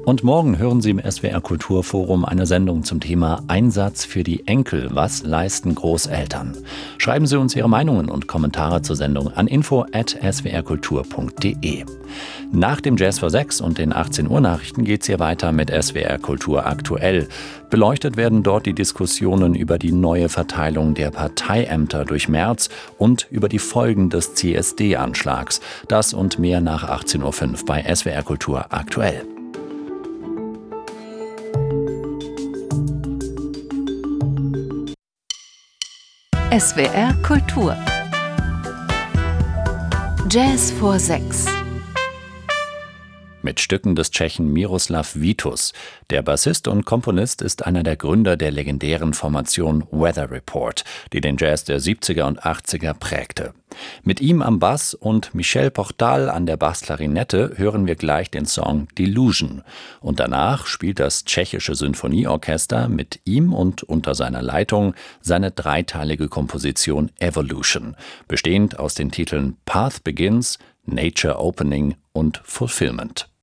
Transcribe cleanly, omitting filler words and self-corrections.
Und morgen hören Sie im SWR Kulturforum eine Sendung zum Thema Einsatz für die Enkel. Was leisten Großeltern? Schreiben Sie uns Ihre Meinungen und Kommentare zur Sendung an info@swrkultur.de. Nach dem Jazz vor 6 und den 18 Uhr Nachrichten geht's hier weiter mit SWR Kultur aktuell. Beleuchtet werden dort die Diskussionen über die neue Verteilung der Parteiämter durch Merz und über die Folgen des CSD-Anschlags. Das und mehr nach 18.05 Uhr bei SWR Kultur aktuell. SWR Kultur Jazz vor 6 mit Stücken des Tschechen Miroslav Vitus. Der Bassist und Komponist ist einer der Gründer der legendären Formation Weather Report, die den Jazz der 70er und 80er prägte. Mit ihm am Bass und Michel Portal an der Bassklarinette hören wir gleich den Song Delusion. Und danach spielt das tschechische Sinfonieorchester mit ihm und unter seiner Leitung seine dreiteilige Komposition Evolution, bestehend aus den Titeln Path Begins, Nature Opening und Fulfillment.